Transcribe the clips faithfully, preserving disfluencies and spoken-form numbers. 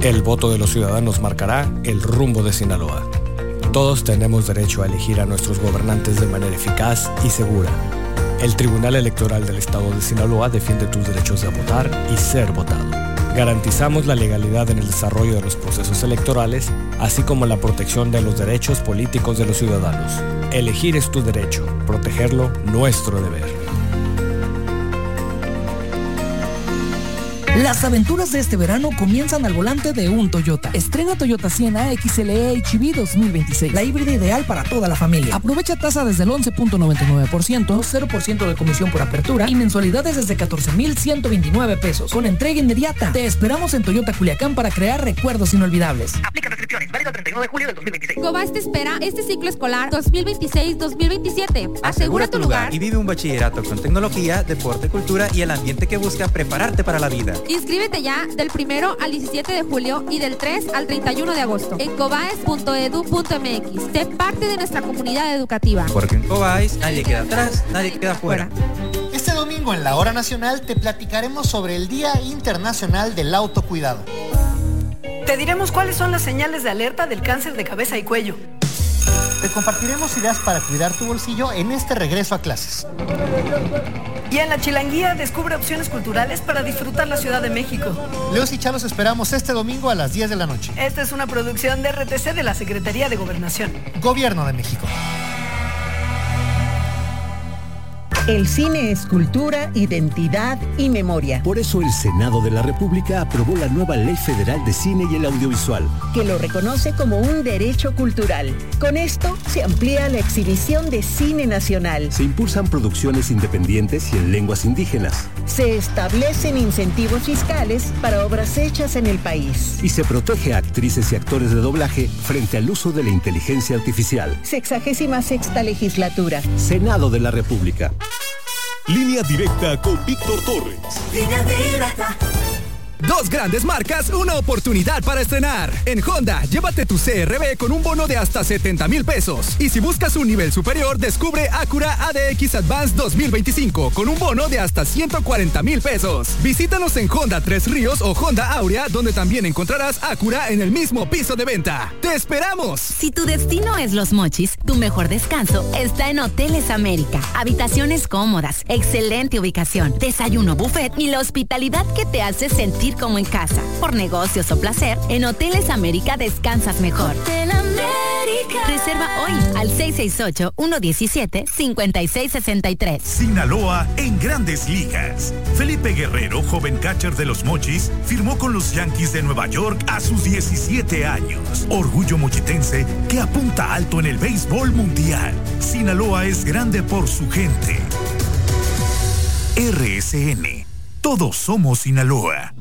El voto de los ciudadanos marcará el rumbo de Sinaloa. Todos tenemos derecho a elegir a nuestros gobernantes de manera eficaz y segura. El Tribunal Electoral del Estado de Sinaloa defiende tus derechos de votar y ser votado. Garantizamos la legalidad en el desarrollo de los procesos electorales, así como la protección de los derechos políticos de los ciudadanos. Elegir es tu derecho, protegerlo, nuestro deber. Las aventuras de este verano comienzan al volante de un Toyota. Estrena Toyota Sienna X L E H V dos mil veintiséis, la híbrida ideal para toda la familia. Aprovecha tasa desde el once punto noventa y nueve por ciento, cero por ciento de comisión por apertura y mensualidades desde catorce mil ciento veintinueve pesos, con entrega inmediata. Te esperamos en Toyota Culiacán para crear recuerdos inolvidables. Aplica restricciones, válido el treinta y uno de julio del dos mil veintiséis. Cobas te espera este ciclo escolar dos mil veintiséis dos mil veintisiete. Asegura tu lugar y vive un bachillerato con tecnología, deporte, cultura y el ambiente que busca prepararte para la vida. Inscríbete ya del primero al diecisiete de julio y del tres al treinta y uno de agosto en cobaes punto edu punto m x. Sé parte de nuestra comunidad educativa. Porque en Cobaes nadie queda atrás, nadie queda fuera. Este domingo en la Hora Nacional te platicaremos sobre el Día Internacional del Autocuidado. Te diremos cuáles son las señales de alerta del cáncer de cabeza y cuello. Te compartiremos ideas para cuidar tu bolsillo en este regreso a clases. Y en la Chilanguía descubre opciones culturales para disfrutar la Ciudad de México. Leos y Chalos esperamos este domingo a las diez de la noche. Esta es una producción de R T C de la Secretaría de Gobernación. Gobierno de México. El cine es cultura, identidad y memoria. Por eso el Senado de la República aprobó la nueva Ley Federal de Cine y el Audiovisual, que lo reconoce como un derecho cultural. Con esto se amplía la exhibición de cine nacional. Se impulsan producciones independientes y en lenguas indígenas. Se establecen incentivos fiscales para obras hechas en el país. Y se protege a actrices y actores de doblaje frente al uso de la inteligencia artificial. Sexagésima sexta legislatura. Senado de la República. Línea Directa con Víctor Torres. Línea Directa. Dos grandes marcas, una oportunidad para estrenar. En Honda, llévate tu C R V con un bono de hasta setenta mil pesos. Y si buscas un nivel superior, descubre Acura A D X Advance dos mil veinticinco con un bono de hasta ciento cuarenta mil pesos. Visítanos en Honda Tres Ríos o Honda Aurea, donde también encontrarás Acura en el mismo piso de venta. ¡Te esperamos! Si tu destino es Los Mochis, tu mejor descanso está en Hoteles América. Habitaciones cómodas, excelente ubicación, desayuno buffet y la hospitalidad que te hace sentir como en casa. Por negocios o placer, en Hoteles América descansas mejor. Hotel América. Reserva hoy al seis seis ocho, uno uno siete, cinco seis seis tres. Sinaloa en Grandes Ligas. Felipe Guerrero, joven catcher de Los Mochis, firmó con los Yankees de Nueva York a sus diecisiete años. Orgullo mochitense que apunta alto en el béisbol mundial. Sinaloa es grande por su gente. R S N. Todos somos Sinaloa.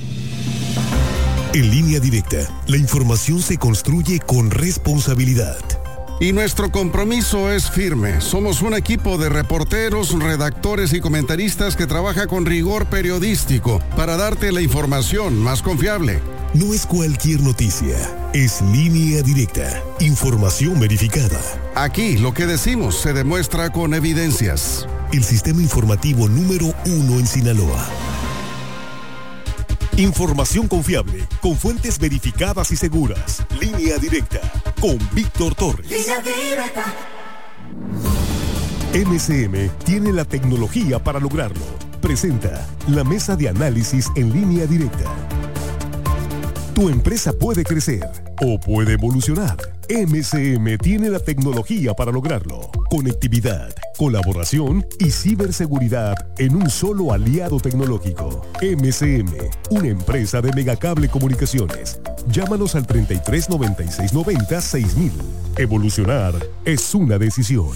En Línea Directa, la información se construye con responsabilidad. Y nuestro compromiso es firme. Somos un equipo de reporteros, redactores y comentaristas que trabaja con rigor periodístico para darte la información más confiable. No es cualquier noticia, es Línea Directa, información verificada. Aquí lo que decimos se demuestra con evidencias. El sistema informativo número uno en Sinaloa. Información confiable, con fuentes verificadas y seguras. Línea Directa, con Víctor Torres. Línea Directa. M S M tiene la tecnología para lograrlo. Presenta la mesa de análisis en Línea Directa. Tu empresa puede crecer o puede evolucionar. M S M tiene la tecnología para lograrlo. Conectividad, colaboración y ciberseguridad en un solo aliado tecnológico. M S M, una empresa de Megacable Comunicaciones. Llámanos al treinta y tres noventa y seis noventa seis mil. Evolucionar es una decisión.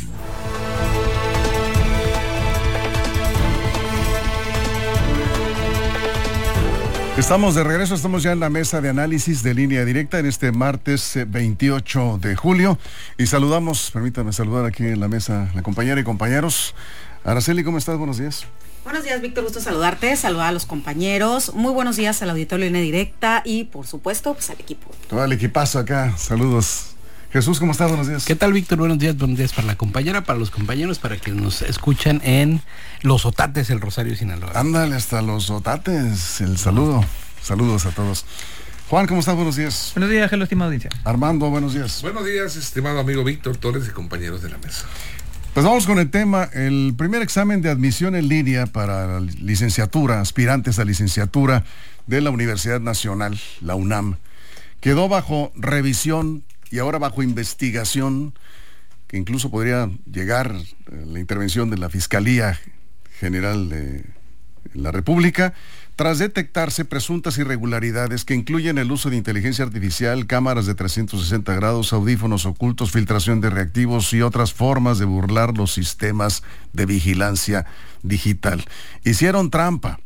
Estamos de regreso, estamos ya en la mesa de análisis de Línea Directa en este martes veintiocho de julio y saludamos, permítame saludar aquí en la mesa la compañera y compañeros. Araceli, ¿cómo estás? Buenos días. Buenos días, Víctor, gusto saludarte, saludar a los compañeros, muy buenos días al auditorio de Línea Directa y por supuesto pues al equipo. Todo el equipazo acá, saludos. Jesús, ¿cómo estás? Buenos días. ¿Qué tal, Víctor? Buenos días, buenos días para la compañera, para los compañeros, para que nos escuchan en Los Otates, el Rosario, Sinaloa. Ándale, hasta Los Otates, el saludo. Saludos a todos. Juan, ¿cómo estás? Buenos días. Buenos días, hello, estimada audiencia. Armando, buenos días. Buenos días, estimado amigo Víctor Torres y compañeros de la mesa. Pues vamos con el tema. El primer examen de admisión en línea para la licenciatura, aspirantes a licenciatura de la Universidad Nacional, la UNAM, quedó bajo revisión y ahora bajo investigación, que incluso podría llegar la intervención de la Fiscalía General de la República, tras detectarse presuntas irregularidades que incluyen el uso de inteligencia artificial, cámaras de trescientos sesenta grados, audífonos ocultos, filtración de reactivos y otras formas de burlar los sistemas de vigilancia digital. Hicieron trampa.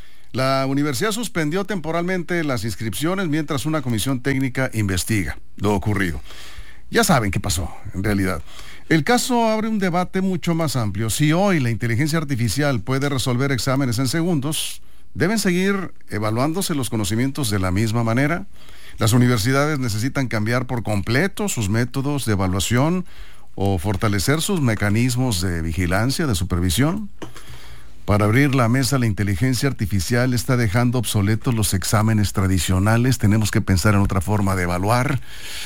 La universidad suspendió temporalmente las inscripciones mientras una comisión técnica investiga lo ocurrido. Ya saben qué pasó, en realidad. El caso abre un debate mucho más amplio. Si hoy la inteligencia artificial puede resolver exámenes en segundos, ¿deben seguir evaluándose los conocimientos de la misma manera? ¿Las universidades necesitan cambiar por completo sus métodos de evaluación o fortalecer sus mecanismos de vigilancia, de supervisión? Para abrir la mesa, la inteligencia artificial está dejando obsoletos los exámenes tradicionales. Tenemos que pensar en otra forma de evaluar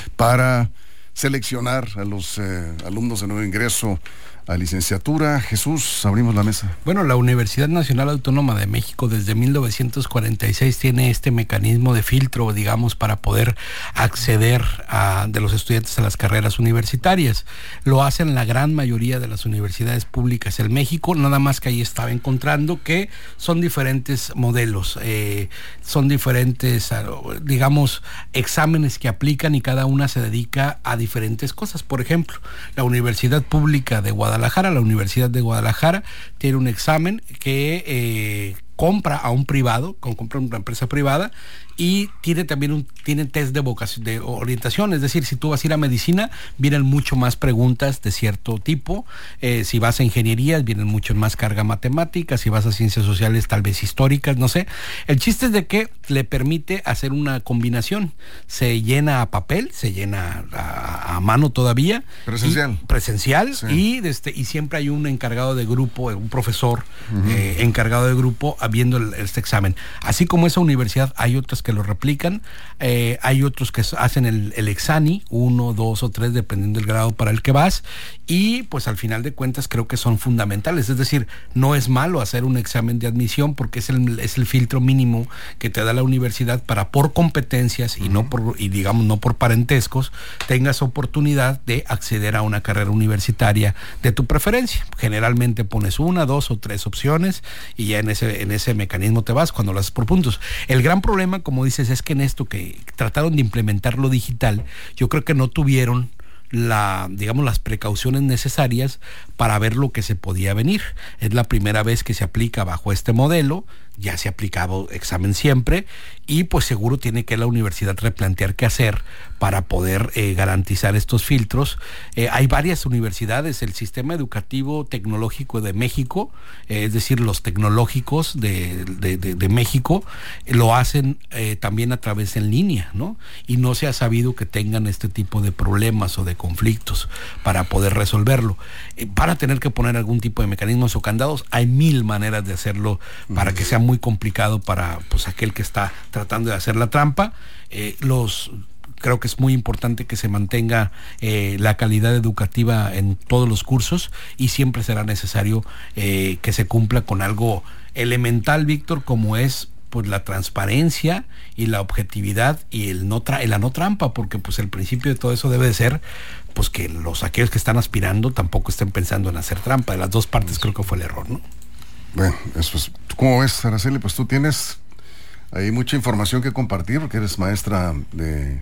para seleccionar a los eh, alumnos de nuevo ingreso a licenciatura. Jesús, abrimos la mesa. Bueno, la Universidad Nacional Autónoma de México desde mil novecientos cuarenta y seis tiene este mecanismo de filtro, digamos, para poder acceder a, de los estudiantes a las carreras universitarias. Lo hacen la gran mayoría de las universidades públicas en México, nada más que ahí estaba encontrando que son diferentes modelos, eh, son diferentes, digamos, exámenes que aplican y cada una se dedica a diferentes cosas. Por ejemplo, la Universidad Pública de Guadalajara Guadalajara, la Universidad de Guadalajara tiene un examen que eh, compra a un privado, compra a una empresa privada, y tiene también un tiene test de vocación, de orientación, es decir, si tú vas a ir a medicina, vienen mucho más preguntas de cierto tipo, eh, si vas a ingeniería, vienen mucho más carga matemática, si vas a ciencias sociales, tal vez históricas, no sé. El chiste es de que le permite hacer una combinación, se llena a papel, se llena a, a mano todavía. Presencial. Y, presencial, sí. y, este, y siempre hay un encargado de grupo, un profesor uh-huh. eh, encargado de grupo viendo el, este examen. Así como esa universidad, hay otras que lo replican, eh, hay otros que hacen el, el exani, uno, dos o tres, dependiendo del grado para el que vas, y pues al final de cuentas creo que son fundamentales, es decir, no es malo hacer un examen de admisión porque es el, es el filtro mínimo que te da la universidad para por competencias y uh-huh. no por, y digamos no por parentescos, tengas oportunidad de acceder a una carrera universitaria de tu preferencia. Generalmente pones una, dos o tres opciones y ya en ese, en ese mecanismo te vas cuando lo haces por puntos. El gran problema, como dices, es que en esto que trataron de implementar lo digital, yo creo que no tuvieron la, digamos, las precauciones necesarias para ver lo que se podía venir. Es la primera vez que se aplica bajo este modelo, ya se ha aplicado examen siempre, y pues seguro tiene que la universidad replantear qué hacer para poder eh, garantizar estos filtros. Eh, hay varias universidades, el Sistema Educativo Tecnológico de México, eh, es decir, los tecnológicos de, de, de, de México, eh, lo hacen eh, también a través en línea, ¿no? Y no se ha sabido que tengan este tipo de problemas o de conflictos para poder resolverlo. Eh, para tener que poner algún tipo de mecanismos o candados, hay mil maneras de hacerlo para que sea muy complicado para pues aquel que está tratando de hacer la trampa. Eh, los creo que es muy importante que se mantenga eh, la calidad educativa en todos los cursos y siempre será necesario eh, que se cumpla con algo elemental, Víctor, como es pues la transparencia y la objetividad y el no tra- la no trampa, porque pues el principio de todo eso debe de ser pues que los aquellos que están aspirando tampoco estén pensando en hacer trampa. De las dos partes creo que fue el error, ¿no? Bueno, eso es, ¿cómo ves, Araceli? Pues tú tienes ahí mucha información que compartir porque eres maestra de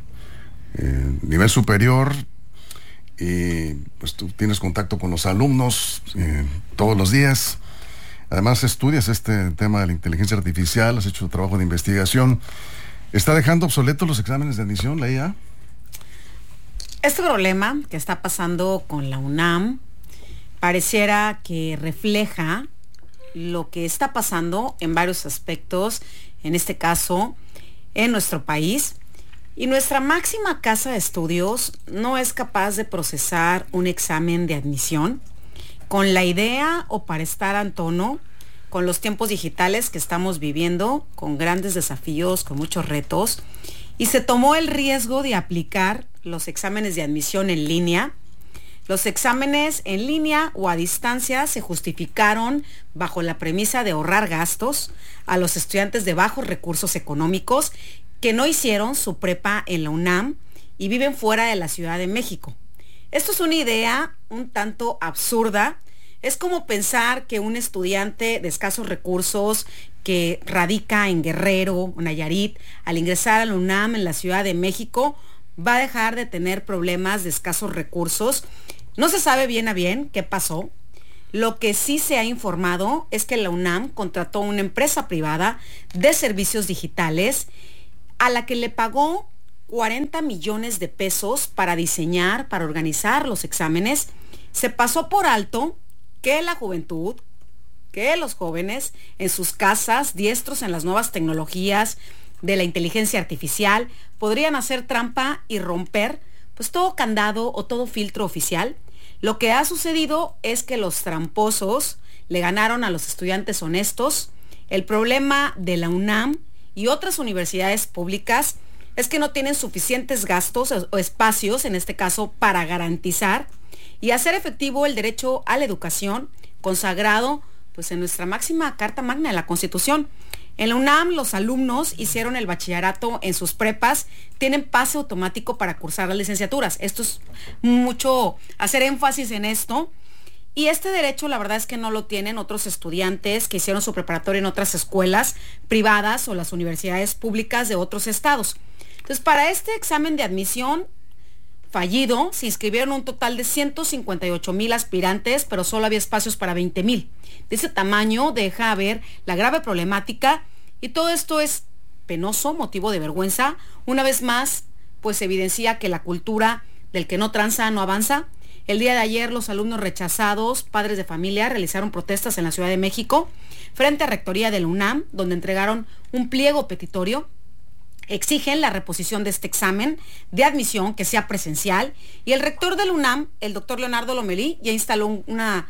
eh, nivel superior y pues tú tienes contacto con los alumnos eh, todos los días. Además estudias este tema de la inteligencia artificial, has hecho trabajo de investigación. ¿Está dejando obsoletos los exámenes de admisión, la I A? Este problema que está pasando con la UNAM pareciera que refleja lo que está pasando en varios aspectos, en este caso, en nuestro país. Y nuestra máxima casa de estudios no es capaz de procesar un examen de admisión con la idea o para estar a tono con los tiempos digitales que estamos viviendo, con grandes desafíos, con muchos retos. y se tomó el riesgo de aplicar los exámenes de admisión en línea. Los exámenes en línea o a distancia se justificaron bajo la premisa de ahorrar gastos a los estudiantes de bajos recursos económicos que no hicieron su prepa en la UNAM y viven fuera de la Ciudad de México. Esto es una idea un tanto absurda. Es como pensar que un estudiante de escasos recursos que radica en Guerrero, Nayarit, al ingresar a la UNAM en la Ciudad de México, va a dejar de tener problemas de escasos recursos. No se sabe bien a bien qué pasó. Lo que sí se ha informado es que la UNAM contrató una empresa privada de servicios digitales a la que le pagó cuarenta millones de pesos para diseñar, para organizar los exámenes. Se pasó por alto que la juventud, que los jóvenes en sus casas, diestros en las nuevas tecnologías de la inteligencia artificial, podrían hacer trampa y romper pues todo candado o todo filtro oficial. Lo que ha sucedido es que los tramposos le ganaron a los estudiantes honestos. El problema de la UNAM y otras universidades públicas es que no tienen suficientes gastos o espacios, en este caso, para garantizar y hacer efectivo el derecho a la educación consagrado pues en nuestra máxima Carta Magna de la Constitución. En la UNAM los alumnos hicieron el bachillerato en sus prepas, tienen pase automático para cursar las licenciaturas. Esto es mucho hacer énfasis en esto. Y este derecho la verdad es que no lo tienen otros estudiantes que hicieron su preparatoria en otras escuelas privadas o las universidades públicas de otros estados. Entonces, para este examen de admisión fallido, se inscribieron un total de ciento cincuenta y ocho mil aspirantes, pero solo había espacios para veinte mil. De ese tamaño deja ver la grave problemática y todo esto es penoso, motivo de vergüenza. Una vez más, pues evidencia que la cultura del que no tranza no avanza. El día de ayer los alumnos rechazados, padres de familia, realizaron protestas en la Ciudad de México frente a Rectoría de la UNAM, donde entregaron un pliego petitorio. Exigen la reposición de este examen de admisión que sea presencial y el rector de la UNAM, el doctor Leonardo Lomelí, ya instaló una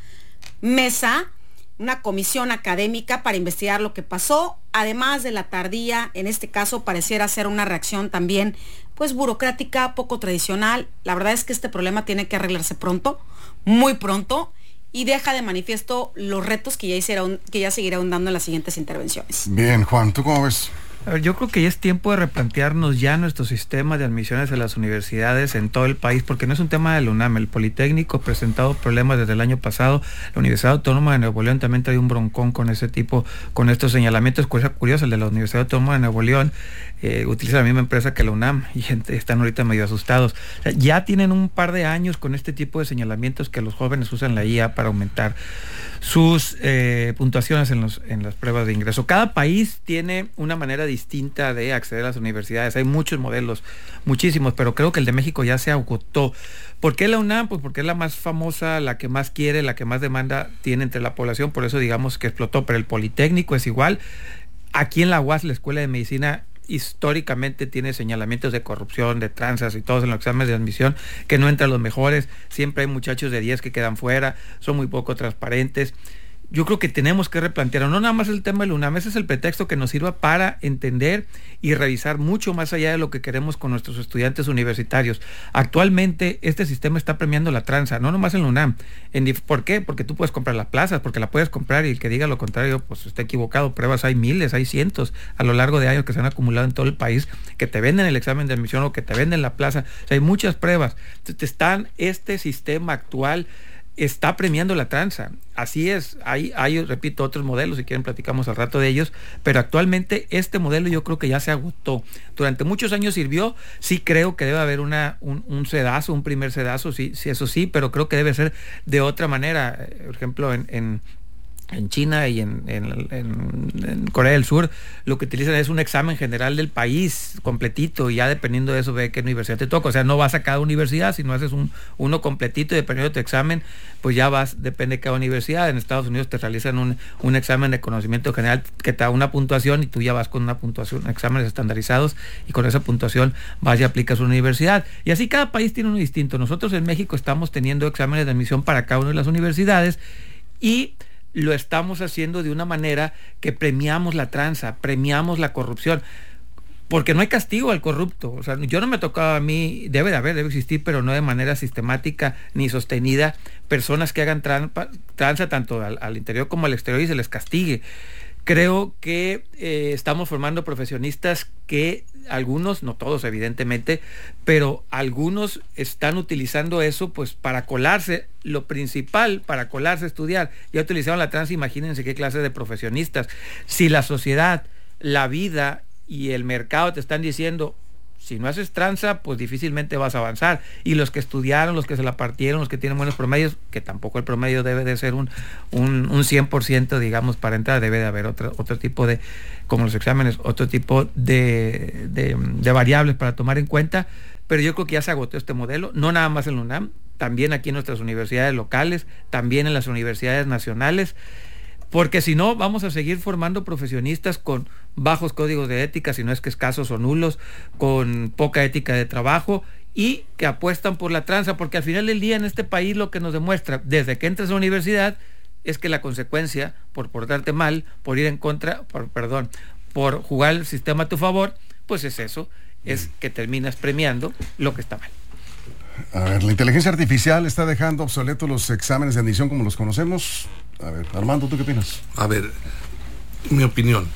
mesa, una comisión académica para investigar lo que pasó, además de la tardía, en este caso pareciera ser una reacción también pues burocrática, poco tradicional. La verdad es que este problema tiene que arreglarse pronto, muy pronto, y deja de manifiesto los retos que ya, hiciera, que ya seguirá ahondando en las siguientes intervenciones. Bien, Juan, ¿tú cómo ves? A ver, yo creo que ya es tiempo de replantearnos ya nuestro sistema de admisiones a las universidades en todo el país, porque no es un tema de la UNAM. El Politécnico ha presentado problemas desde el año pasado. La Universidad Autónoma de Nuevo León también trae un broncón con ese tipo, con estos señalamientos. Cosa curiosa, el de la Universidad Autónoma de Nuevo León eh, utiliza la misma empresa que la UNAM y están ahorita medio asustados. O sea, ya tienen un par de años con este tipo de señalamientos que los jóvenes usan la I A para aumentar sus eh, puntuaciones en, los, en las pruebas de ingreso. Cada país tiene una manera distinta de acceder a las universidades. Hay muchos modelos, muchísimos, pero creo que el de México ya se agotó. ¿Por qué la UNAM? Pues porque es la más famosa, la que más quiere, la que más demanda tiene entre la población, por eso digamos que explotó. Pero el Politécnico es igual. Aquí en la U A S, la Escuela de Medicina, históricamente tiene señalamientos de corrupción, de tranzas y todos en los exámenes de admisión, que no entran los mejores. Siempre hay muchachos de diez que quedan fuera, son muy poco transparentes. Yo creo que tenemos que replantear, no nada más el tema del UNAM, ese es el pretexto que nos sirva para entender y revisar mucho más allá de lo que queremos con nuestros estudiantes universitarios. Actualmente este sistema está premiando la tranza, no nomás en la UNAM. En, ¿Por qué? Porque tú puedes comprar las plazas, porque la puedes comprar, y el que diga lo contrario pues está equivocado. Pruebas hay miles, hay cientos a lo largo de años que se han acumulado en todo el país, que te venden el examen de admisión o que te venden la plaza. O sea, hay muchas pruebas. Entonces, están, este sistema actual está premiando la tranza. Así es, hay, hay, repito, otros modelos, si quieren platicamos al rato de ellos, pero actualmente este modelo yo creo que ya se agotó. Durante muchos años sirvió, sí creo que debe haber una, un, un sedazo, un primer sedazo, sí, sí, eso sí, pero creo que debe ser de otra manera. Por ejemplo, en, en en China y en, en, en, en Corea del Sur, lo que utilizan es un examen general del país completito, y ya dependiendo de eso ve qué universidad te toca. O sea, no vas a cada universidad, sino haces un, uno completito, y dependiendo de tu examen, pues ya vas, depende de cada universidad. En Estados Unidos te realizan un, un examen de conocimiento general que te da una puntuación, y tú ya vas con una puntuación, exámenes estandarizados, y con esa puntuación vas y aplicas a una universidad. Y así cada país tiene uno distinto. Nosotros en México estamos teniendo exámenes de admisión para cada una de las universidades, y lo estamos haciendo de una manera que premiamos la tranza, premiamos la corrupción. porque no hay castigo al corrupto. O sea, yo no me tocaba a mí, debe de haber, debe existir, pero no de manera sistemática ni sostenida, personas que hagan trampa, tranza tanto al, al interior como al exterior y se les castigue. Creo que eh, estamos formando profesionistas que algunos, no todos evidentemente, pero algunos están utilizando eso pues para colarse. Lo principal para colarse a estudiar, ya utilizaron la tranza, imagínense qué clase de profesionistas. Si la sociedad, la vida y el mercado te están diciendo, si no haces tranza, pues difícilmente vas a avanzar. Y los que estudiaron, los que se la partieron, los que tienen buenos promedios, que tampoco el promedio debe de ser un, un, un cien por ciento, digamos, para entrar, debe de haber otro, otro tipo de, como los exámenes, otro tipo de, de, de variables para tomar en cuenta. Pero yo creo que ya se agotó este modelo, no nada más en la UNAM, también aquí en nuestras universidades locales, también en las universidades nacionales. Porque si no, vamos a seguir formando profesionistas con bajos códigos de ética, si no es que escasos o nulos, con poca ética de trabajo y que apuestan por la tranza, porque al final del día en este país lo que nos demuestra, desde que entras a la universidad, es que la consecuencia por portarte mal, por ir en contra, por, perdón, por jugar el sistema a tu favor, pues es eso, es que terminas premiando lo que está mal. A ver, la inteligencia artificial está dejando obsoletos los exámenes de admisión como los conocemos. A ver, Armando, ¿tú qué opinas? A ver, mi opinión.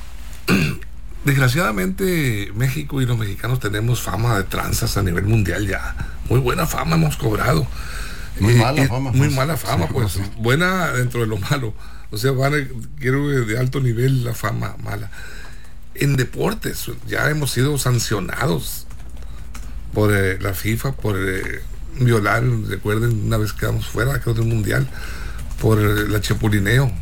Desgraciadamente, México y los mexicanos tenemos fama de tranzas a nivel mundial ya. Muy buena fama hemos cobrado. Muy eh, mala eh, fama. Muy pues, mala fama, sí, pues. Sí. Buena dentro de lo malo. O sea, van a, quiero de alto nivel la fama mala. En deportes, ya hemos sido sancionados por eh, la FIFA, por eh, violar, recuerden, una vez quedamos fuera, creo, del mundial, por el chapulineo,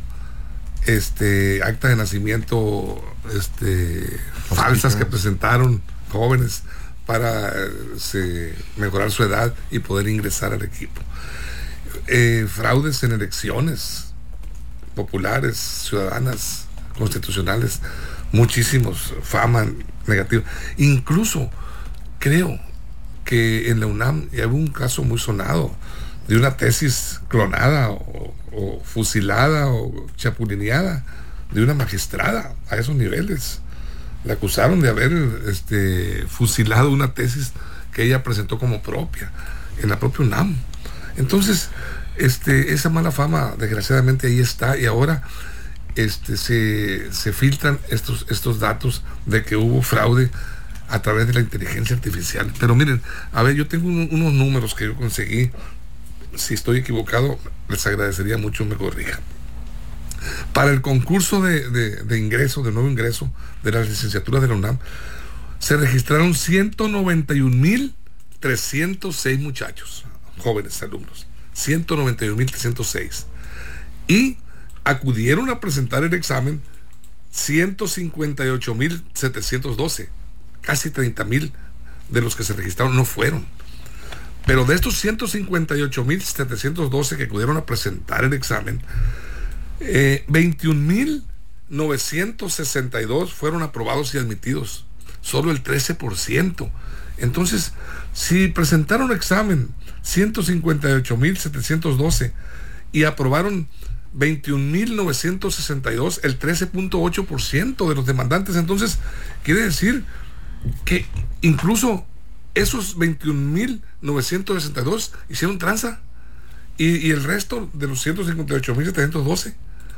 este, acta de nacimiento este, falsas que presentaron jóvenes para se, mejorar su edad y poder ingresar al equipo. Eh, fraudes en elecciones populares, ciudadanas, constitucionales, muchísimos, fama negativa. Incluso creo que en la UNAM hay un caso muy sonado de una tesis clonada o, o fusilada o chapulineada de una magistrada a esos niveles. La acusaron de haber este, fusilado una tesis que ella presentó como propia en la propia UNAM. Entonces, este, esa mala fama desgraciadamente ahí está, y ahora este, se, se filtran estos, estos datos de que hubo fraude a través de la inteligencia artificial. Pero miren, a ver, yo tengo un, unos números que yo conseguí. Si estoy equivocado, les agradecería mucho me corrija. Para el concurso de, de, de ingreso, de nuevo ingreso de las licenciaturas de la UNAM, se registraron ciento noventa y un mil trescientos seis muchachos, jóvenes alumnos, ciento noventa y un mil trescientos seis, y acudieron a presentar el examen ciento cincuenta y ocho mil setecientos doce, casi treinta mil de los que se registraron no fueron. Pero de estos ciento cincuenta y ocho mil setecientos doce que acudieron a presentar el examen, eh, veintiún mil novecientos sesenta y dos fueron aprobados y admitidos, solo el trece por ciento. Entonces, si presentaron examen ciento cincuenta y ocho mil setecientos doce y aprobaron veintiún mil novecientos sesenta y dos, el trece punto ocho por ciento de los demandantes, entonces quiere decir que incluso esos veintiún mil novecientos sesenta y dos hicieron tranza, y, y el resto de los ciento cincuenta y ocho mil setecientos doce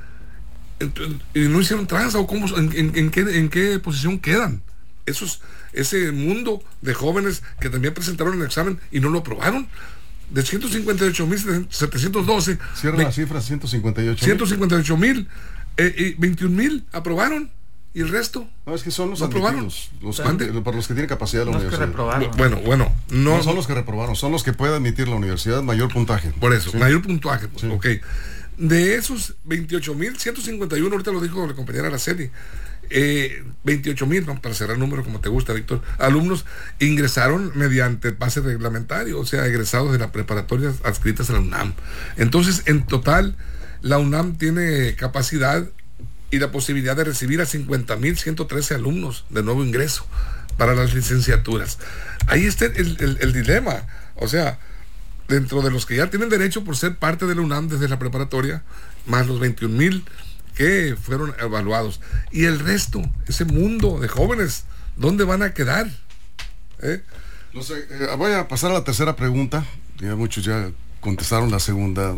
y no hicieron tranza. ¿O cómo, en, en, en, qué, en qué posición quedan esos, ese mundo de jóvenes que también presentaron el examen y no lo aprobaron? De ciento cincuenta y ocho mil setecientos doce, cierra la cifra, ciento cincuenta y ocho mil, eh, eh, veintiún mil aprobaron. ¿Y el resto? No, es que son los ¿No admitidos, los que, para los que tienen capacidad de la los universidad. Que reprobaron. Bueno, bueno, no, no son los que reprobaron, son los que puede admitir la universidad mayor puntaje. Por eso, ¿sí? mayor puntaje, pues, sí. Ok. De esos veintiocho mil ciento cincuenta y uno, ahorita lo dijo la compañera Araceli, eh, veintiocho mil, para cerrar el número como te gusta, Víctor, alumnos ingresaron mediante pase reglamentario, o sea, egresados de las preparatorias adscritas a la UNAM. Entonces, en total, la UNAM tiene capacidad y la posibilidad de recibir a cincuenta mil ciento trece alumnos de nuevo ingreso para las licenciaturas. Ahí está el, el, el dilema. O sea, dentro de los que ya tienen derecho por ser parte de la UNAM desde la preparatoria, más los veintiún mil que fueron evaluados, y el resto, ese mundo de jóvenes ¿dónde van a quedar? ¿Eh? No sé, eh, voy a pasar a la tercera pregunta. Ya muchos ya contestaron la segunda.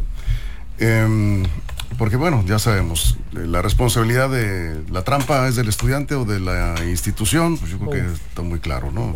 Eh, porque bueno, ya sabemos, la responsabilidad de la trampa es del estudiante o de la institución, pues yo creo que está muy claro, ¿no?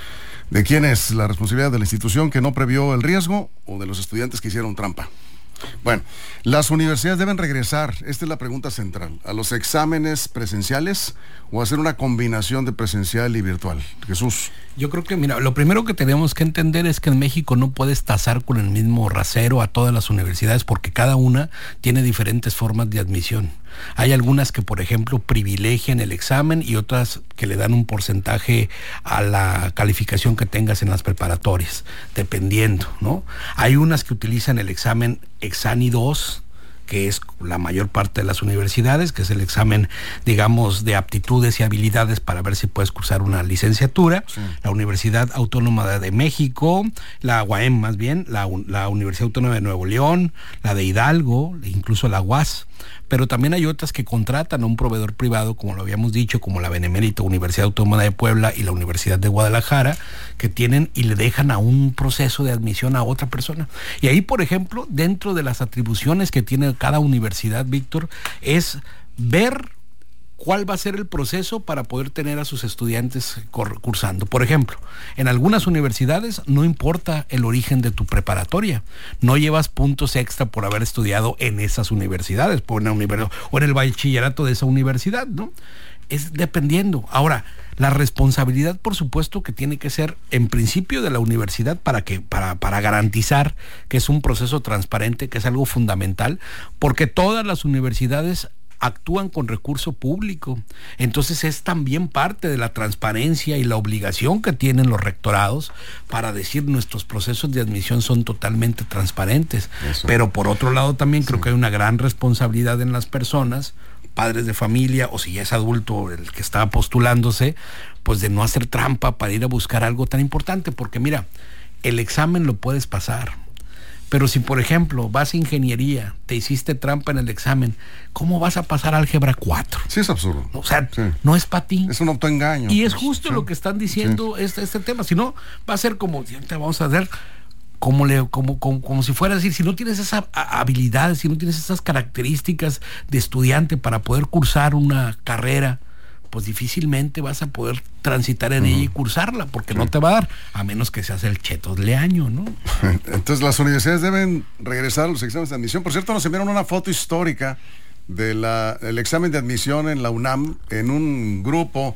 ¿De quién es la responsabilidad? ¿De la institución que no previó el riesgo o de los estudiantes que hicieron trampa? Bueno, las universidades deben regresar, esta es la pregunta central, a los exámenes presenciales o hacer una combinación de presencial y virtual. Jesús. Yo creo que, mira, lo primero que tenemos que entender es que en México no puedes tasar con el mismo rasero a todas las universidades porque cada una tiene diferentes formas de admisión. Hay algunas que, por ejemplo, privilegian el examen y otras que le dan un porcentaje a la calificación que tengas en las preparatorias, dependiendo, ¿no? Hay unas que utilizan el examen Exani dos, que es la mayor parte de las universidades, que es el examen, digamos, de aptitudes y habilidades para ver si puedes cursar una licenciatura. Sí. La Universidad Autónoma de México, la U A M más bien, la, la Universidad Autónoma de Nuevo León, la de Hidalgo, incluso la U A S. Pero también hay otras que contratan a un proveedor privado, como lo habíamos dicho, como la Benemérita Universidad Autónoma de Puebla y la Universidad de Guadalajara, que tienen y le dejan a un proceso de admisión a otra persona. Y ahí, por ejemplo, dentro de las atribuciones que tiene cada universidad, Víctor, es ver cuál va a ser el proceso para poder tener a sus estudiantes cursando. Por ejemplo, en algunas universidades no importa el origen de tu preparatoria, no llevas puntos extra por haber estudiado en esas universidades, por una univers- o en el bachillerato de esa universidad, ¿no? Es dependiendo. Ahora, la responsabilidad, por supuesto, que tiene que ser en principio de la universidad para que para para garantizar que es un proceso transparente, que es algo fundamental, porque todas las universidades actúan con recurso público. Entonces es también parte de la transparencia y la obligación que tienen los rectorados para decir nuestros procesos de admisión son totalmente transparentes. Eso. Pero por otro lado también sí. creo que hay una gran responsabilidad en las personas, padres de familia, o si ya es adulto el que está postulándose, pues de no hacer trampa para ir a buscar algo tan importante, porque mira, el examen lo puedes pasar. Pero si, por ejemplo, vas a ingeniería, te hiciste trampa en el examen, ¿cómo vas a pasar álgebra cuatro? Sí, es absurdo. O sea, sí. no es para ti. Es un autoengaño. Y pues, es justo sí. lo que están diciendo sí. este, este tema. Si no, va a ser como, te vamos a hacer como, le, como, como, como si fuera a decir, si no tienes esas habilidades, si no tienes esas características de estudiante para poder cursar una carrera, pues difícilmente vas a poder transitar en uh-huh. ella y cursarla, porque sí. no te va a dar, a menos que seas el Chetos Leaño, ¿no? Entonces las universidades deben regresar a los exámenes de admisión. Por cierto, nos enviaron una foto histórica del de examen de admisión en la UNAM, en un grupo,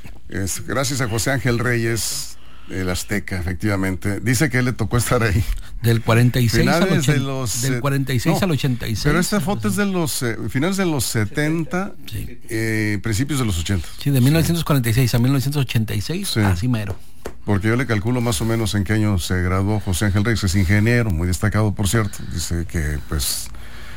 es, gracias a José Ángel Reyes, el Azteca, efectivamente. Dice que él le tocó estar ahí. Del cuarenta y seis al ochenta, de los, del cuarenta y seis no, al ochenta y seis. Pero esta foto es de los eh, finales de los setenta, sí. eh, principios de los ochenta. Sí, de mil novecientos cuarenta y seis sí. a mil novecientos ochenta y seis, sí. así mero. Porque yo le calculo más o menos en qué año se graduó José Ángel Reyes, es ingeniero, muy destacado, por cierto. Dice que, pues,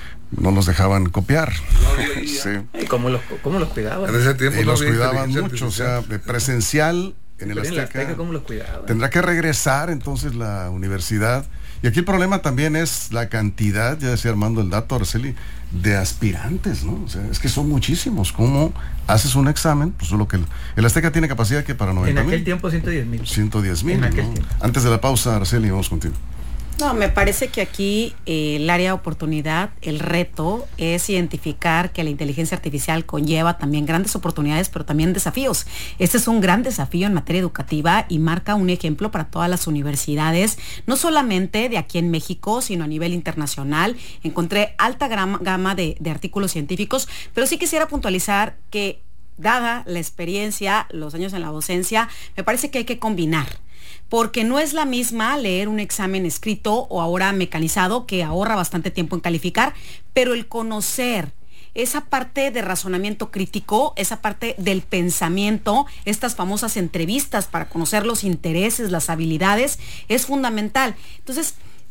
no los dejaban copiar. No, sí. ¿Y cómo los, cómo los cuidaban? En ese tiempo y no los había cuidaban mucho, o sea, presencial en el Azteca. Azteca ¿cómo los cuidaban? Tendrá que regresar entonces la universidad. Y aquí el problema también es la cantidad, ya decía Armando el dato, Araceli, de aspirantes, ¿no? O sea, es que son muchísimos. ¿Cómo haces un examen? Pues lo que el, el Azteca tiene capacidad que para noventa mil. En aquel tiempo ciento diez mil. ciento diez mil, ¿no? Antes de la pausa, Araceli, vamos contigo. No, me parece que aquí eh, el área de oportunidad, el reto es identificar que la inteligencia artificial conlleva también grandes oportunidades, pero también desafíos. Este es un gran desafío en materia educativa y marca un ejemplo para todas las universidades, no solamente de aquí en México, sino a nivel internacional. Encontré alta gama, gama de, de artículos científicos, pero sí quisiera puntualizar que, dada la experiencia, los años en la docencia, me parece que hay que combinar. Porque no es la misma leer un examen escrito o ahora mecanizado, que ahorra bastante tiempo en calificar, pero el conocer esa parte de razonamiento crítico, esa parte del pensamiento, estas famosas entrevistas para conocer los intereses, las habilidades, es fundamental. Entonces,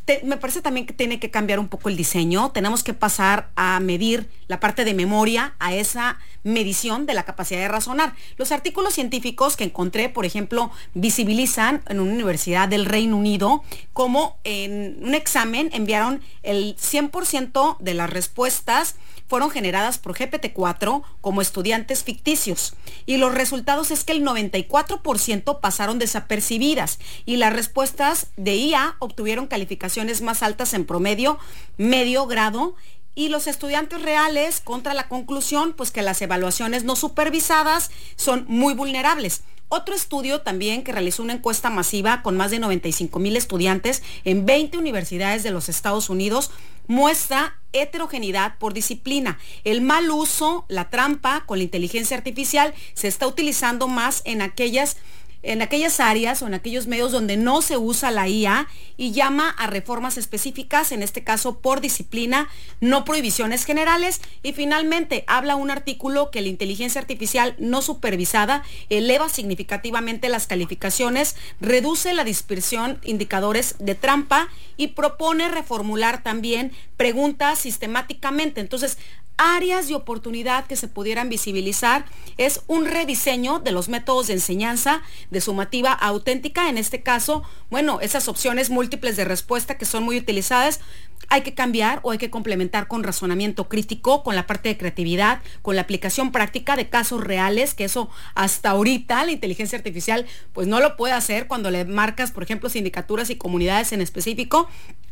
te, me parece también que tiene que cambiar un poco el diseño. Tenemos que pasar a medir la parte de memoria, a esa medición de la capacidad de razonar. Los artículos científicos que encontré, por ejemplo, visibilizan en una universidad del Reino Unido cómo en un examen enviaron el cien por ciento de las respuestas fueron generadas por G P T cuatro como estudiantes ficticios. Y los resultados es que el noventa y cuatro por ciento pasaron desapercibidas y las respuestas de I A obtuvieron calificaciones más altas en promedio, medio grado, y los estudiantes reales contra la conclusión, pues que las evaluaciones no supervisadas son muy vulnerables. Otro estudio también que realizó una encuesta masiva con más de noventa y cinco mil estudiantes en veinte universidades de los Estados Unidos muestra heterogeneidad por disciplina. El mal uso, la trampa con la inteligencia artificial se está utilizando más en aquellas en aquellas áreas o en aquellos medios donde no se usa la I A y llama a reformas específicas, en este caso por disciplina, no prohibiciones generales. Y finalmente habla un artículo que la inteligencia artificial no supervisada eleva significativamente las calificaciones, reduce la dispersión, indicadores de trampa y propone reformular también preguntas sistemáticamente. Entonces, áreas de oportunidad que se pudieran visibilizar es un rediseño de los métodos de enseñanza de sumativa auténtica. En este caso, bueno, esas opciones múltiples de respuesta que son muy utilizadas, hay que cambiar o hay que complementar con razonamiento crítico, con la parte de creatividad, con la aplicación práctica de casos reales, que eso hasta ahorita la inteligencia artificial pues no lo puede hacer cuando le marcas, por ejemplo, sindicaturas y comunidades en específico.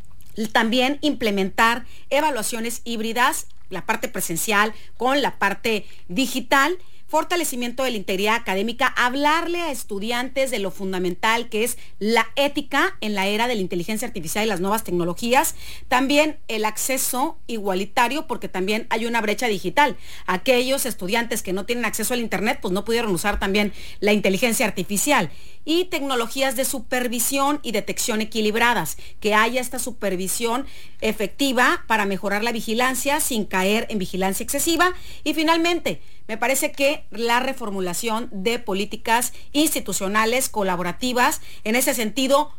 También implementar evaluaciones híbridas, la parte presencial con la parte digital, fortalecimiento de la integridad académica, hablarle a estudiantes de lo fundamental que es la ética en la era de la inteligencia artificial y las nuevas tecnologías, también el acceso igualitario, porque también hay una brecha digital. Aquellos estudiantes que no tienen acceso al internet, pues no pudieron usar también la inteligencia artificial. Y tecnologías de supervisión y detección equilibradas, que haya esta supervisión efectiva para mejorar la vigilancia sin caer en vigilancia excesiva. Y finalmente, me parece que la reformulación de políticas institucionales colaborativas, en ese sentido,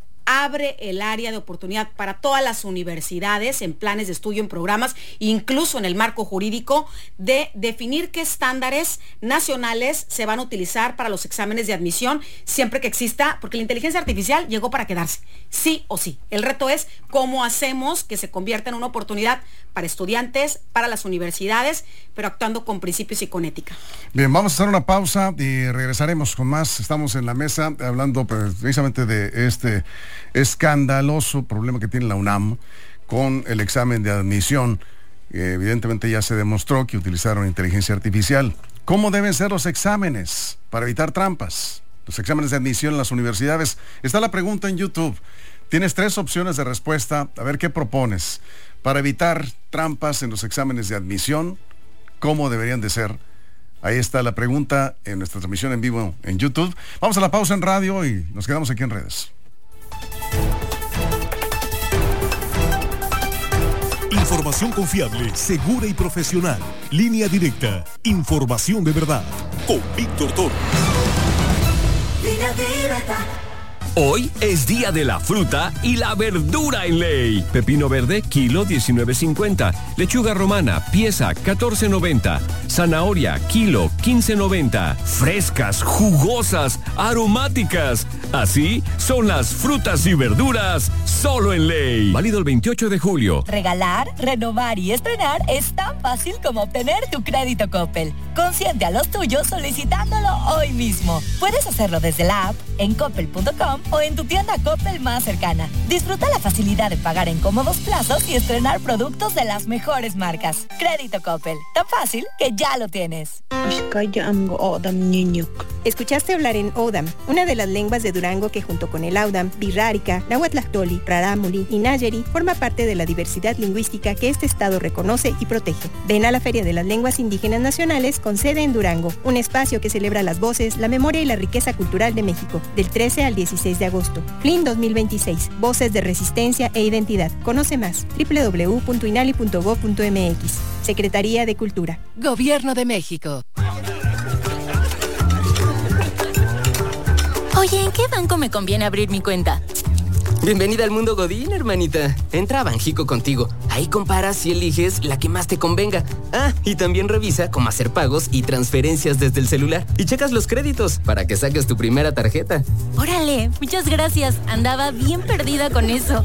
abre el área de oportunidad para todas las universidades en planes de estudio, en programas, incluso en el marco jurídico, de definir qué estándares nacionales se van a utilizar para los exámenes de admisión, siempre que exista, porque la inteligencia artificial llegó para quedarse, sí o sí. El reto es cómo hacemos que se convierta en una oportunidad para estudiantes, para las universidades, pero actuando con principios y con ética. Bien, vamos a hacer una pausa y regresaremos con más. Estamos en la mesa hablando precisamente de este escandaloso problema que tiene la UNAM con el examen de admisión. Eh, evidentemente ya se demostró que utilizaron inteligencia artificial. ¿Cómo deben ser los exámenes para evitar trampas? Los exámenes de admisión en las universidades. Está la pregunta en YouTube. Tienes tres opciones de respuesta. A ver qué propones para evitar trampas en los exámenes de admisión. ¿Cómo deberían de ser? Ahí está la pregunta en nuestra transmisión en vivo en YouTube. Vamos a la pausa en radio y nos quedamos aquí en redes. Información confiable, segura y profesional. Línea Directa. Información de verdad. Con Víctor Toro. Línea Directa. Hoy es día de la fruta y la verdura en Ley. Pepino verde, kilo diecinueve cincuenta. Lechuga romana, pieza catorce noventa. Zanahoria, kilo quince noventa. Frescas, jugosas, aromáticas. Así son las frutas y verduras solo en Ley. Válido el veintiocho de julio. Regalar, renovar y estrenar es tan fácil como obtener tu crédito Coppel. Consiente a los tuyos solicitándolo hoy mismo. Puedes hacerlo desde la app, en coppel punto com o en tu tienda Coppel más cercana. Disfruta la facilidad de pagar en cómodos plazos y estrenar productos de las mejores marcas. Crédito Coppel, tan fácil que ya lo tienes. Escuchaste hablar en Odam, una de las lenguas de Durango que junto con el Audam, Birrárica, Nahuatlactoli, Rarámuri y Nayeri forma parte de la diversidad lingüística que este estado reconoce y protege. Ven a la Feria de las Lenguas Indígenas Nacionales con sede en Durango, un espacio que celebra las voces, la memoria y la riqueza cultural de México, del trece al dieciséis de agosto. F L I N dos mil veintiséis, Voces de Resistencia e Identidad. Conoce más, doble u doble u doble u punto inali punto gob punto m x. Secretaría de Cultura. Gobierno de México. Oye, ¿en qué banco me conviene abrir mi cuenta? Bienvenida al mundo Godín, hermanita. Entra a Banjico Contigo. Ahí comparas y eliges la que más te convenga. Ah, y también revisa cómo hacer pagos y transferencias desde el celular. Y checas los créditos para que saques tu primera tarjeta. Órale, muchas gracias. Andaba bien perdida con eso.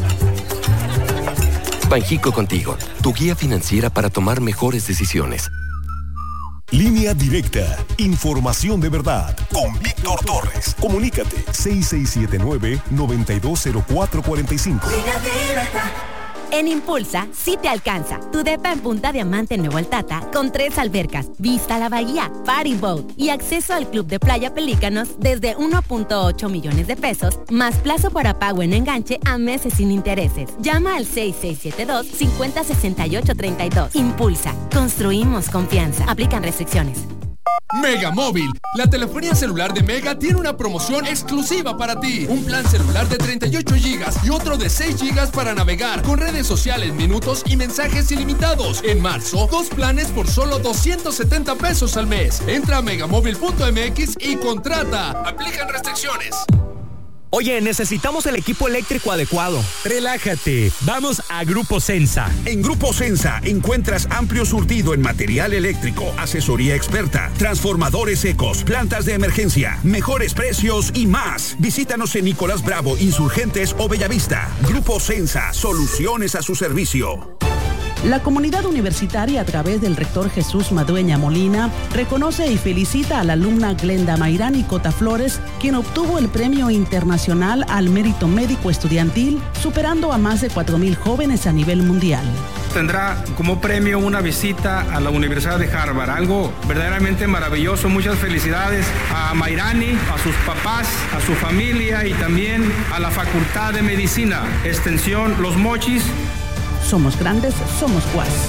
Banjico Contigo, tu guía financiera para tomar mejores decisiones. Línea Directa. Información de verdad. Con Víctor Torres. Comunícate seis seis siete nueve, nueve dos cero cuatro cuatro cinco. En Impulsa, sí te alcanza. Tu depa en Punta Diamante en Nuevo Altata, con tres albercas, vista a la bahía, party boat y acceso al club de playa Pelícanos desde uno punto ocho millones de pesos, más plazo para pago en enganche a meses sin intereses. Llama al seis seis siete dos, cinco cero seis ocho tres dos. Impulsa, construimos confianza. Aplican restricciones. Mega Móvil, la telefonía celular de Mega tiene una promoción exclusiva para ti. Un plan celular de treinta y ocho gigas y otro de seis gigas para navegar con redes sociales, minutos y mensajes ilimitados. En marzo, dos planes por solo doscientos setenta pesos al mes. Entra a megamóvil punto m x y contrata. Aplican restricciones. Oye, necesitamos el equipo eléctrico adecuado. Relájate, vamos a Grupo Sensa. En Grupo Sensa encuentras amplio surtido en material eléctrico, asesoría experta, transformadores secos, plantas de emergencia, mejores precios y más. Visítanos en Nicolás Bravo, Insurgentes o Bellavista. Grupo Sensa, soluciones a su servicio. La comunidad universitaria, a través del rector Jesús Madueña Molina, reconoce y felicita a la alumna Glenda Mayrani Cota Flores, quien obtuvo el Premio Internacional al Mérito Médico Estudiantil, superando a más de cuatro mil jóvenes a nivel mundial. Tendrá como premio una visita a la Universidad de Harvard, algo verdaderamente maravilloso. Muchas felicidades a Mayrani, a sus papás, a su familia y también a la Facultad de Medicina, Extensión Los Mochis. Somos grandes, somos U A S.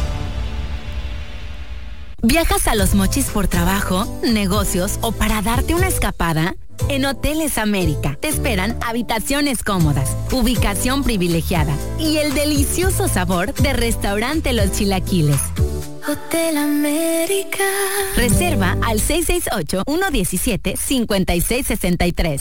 ¿Viajas a Los Mochis por trabajo, negocios o para darte una escapada? En Hoteles América te esperan habitaciones cómodas, ubicación privilegiada y el delicioso sabor de restaurante Los Chilaquiles. Hotel América. Reserva al seis seis ocho, uno uno siete, cinco seis seis tres.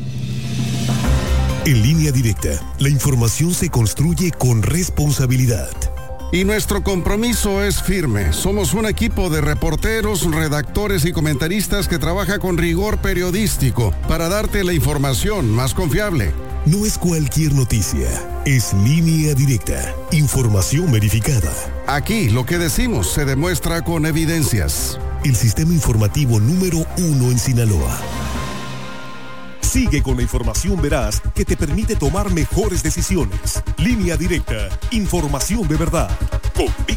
En Línea Directa, la información se construye con responsabilidad. Y nuestro compromiso es firme. Somos un equipo de reporteros, redactores y comentaristas que trabaja con rigor periodístico para darte la información más confiable. No es cualquier noticia, es Línea Directa, información verificada. Aquí lo que decimos se demuestra con evidencias. El sistema informativo número uno en Sinaloa. Sigue con la información veraz que te permite tomar mejores decisiones. Línea Directa, información de verdad. Con